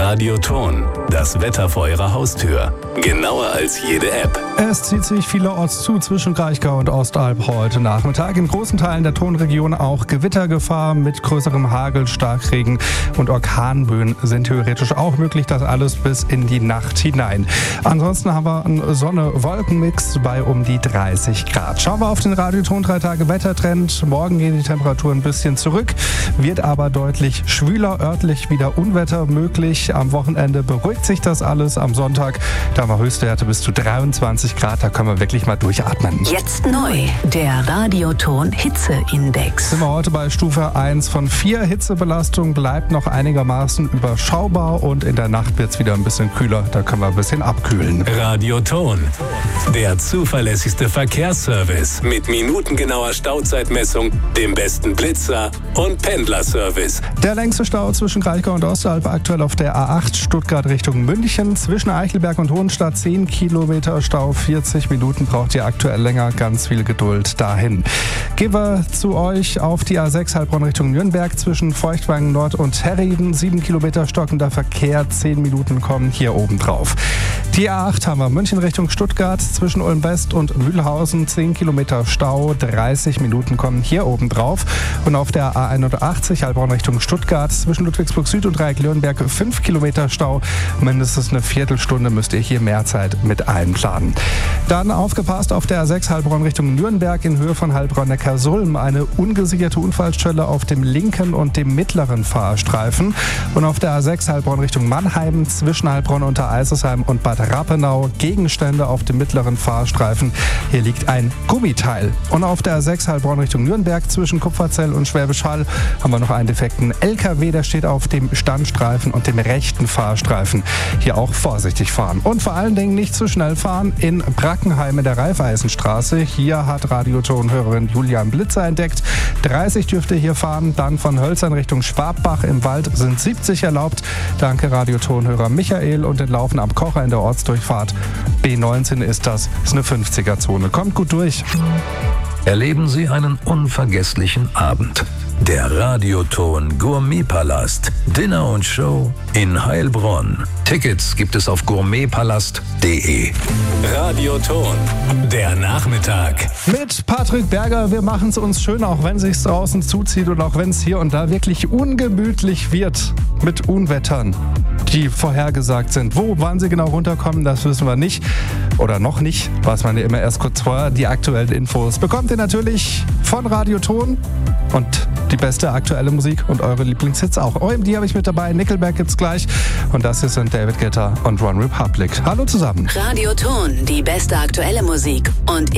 Radioton, das Wetter vor Ihrer Haustür. Genauer als jede App. Es zieht sich vielerorts zu zwischen Kraichgau und Ostalb heute Nachmittag. In großen Teilen der Tonregion auch Gewittergefahr mit größerem Hagel, Starkregen und Orkanböen sind theoretisch auch möglich. Das alles bis in die Nacht hinein. Ansonsten haben wir einen Sonne-Wolken-Mix bei um die 30 Grad. Schauen wir auf den Radioton 3 Tage Wettertrend. Morgen gehen die Temperaturen ein bisschen zurück, wird aber deutlich schwüler, örtlich wieder Unwetter möglich. Am Wochenende beruhigt sich das alles. Am Sonntag, da haben wir Höchstwerte bis zu 23 Grad, da können wir wirklich mal durchatmen. Jetzt neu, der Radioton Hitzeindex. Sind wir heute bei Stufe 1 von 4. Hitzebelastung bleibt noch einigermaßen überschaubar und in der Nacht wird es wieder ein bisschen kühler, da können wir ein bisschen abkühlen. Radioton, der zuverlässigste Verkehrsservice mit minutengenauer Stauzeitmessung, dem besten Blitzer und Pendlerservice. Der längste Stau zwischen Kraichgau und Ostalb aktuell auf der A8 Stuttgart Richtung München. Zwischen Eichelberg und Hohenstadt 10 Kilometer Stau, 40 Minuten braucht ihr aktuell länger. Ganz viel Geduld dahin. Gehen wir zu euch auf die A6 Heilbronn Richtung Nürnberg. Zwischen Feuchtwangen Nord und Herrieden 7 Kilometer stockender Verkehr, 10 Minuten kommen hier oben drauf. Die A8 haben wir München Richtung Stuttgart. Zwischen Ulm West und Mühlhausen 10 Kilometer Stau, 30 Minuten kommen hier oben drauf. Und auf der A81 Heilbronn Richtung Stuttgart zwischen Ludwigsburg Süd und Dreieck-Lürnberg 5 Kilometer Stau. Mindestens eine Viertelstunde müsst ihr hier mehr Zeit mit einplanen. Dann aufgepasst auf der A6 Heilbronn Richtung Nürnberg in Höhe von Heilbronn-Neckar-Sulm. Eine ungesicherte Unfallstelle auf dem linken und dem mittleren Fahrstreifen. Und auf der A6 Heilbronn Richtung Mannheim zwischen Heilbronn unter Eisesheim und Bad Rappenau Gegenstände auf dem mittleren Fahrstreifen. Hier liegt ein Gummiteil. Und auf der A6 Heilbronn Richtung Nürnberg zwischen Kupferzell und Schwäbisch Hall haben wir noch einen defekten LKW, der steht auf dem Standstreifen und dem rechten Fahrstreifen. Hier auch vorsichtig fahren. Und vor allen Dingen nicht zu schnell fahren in Brackenheim in der Raiffeisenstraße. Hier hat Radioton-Hörerin Julian Blitzer entdeckt. 30 dürft ihr hier fahren. Dann von Hölzern Richtung Schwabbach im Wald sind 70 erlaubt. Danke Radioton-Hörer Michael und den Laufen am Kocher in der Ortsdurchfahrt. B19 ist das. Ist eine 50er-Zone. Kommt gut durch. Erleben Sie einen unvergesslichen Abend. Der Radioton Gourmetpalast. Dinner und Show in Heilbronn. Tickets gibt es auf gourmetpalast.de. Radioton, der Nachmittag. Mit Patrick Berger, wir machen es uns schön, auch wenn es sich draußen zuzieht und auch wenn es hier und da wirklich ungemütlich wird mit Unwettern, die vorhergesagt sind. Wann sie genau runterkommen, das wissen wir nicht. Oder noch nicht, weiß man ja immer erst kurz vorher. Die aktuellen Infos bekommt ihr natürlich von Radioton und die beste aktuelle Musik und eure Lieblingshits auch. OMD habe ich mit dabei, Nickelback gibt's gleich und das hier sind David Guetta und One Republic. Hallo zusammen. Radioton, die beste aktuelle Musik und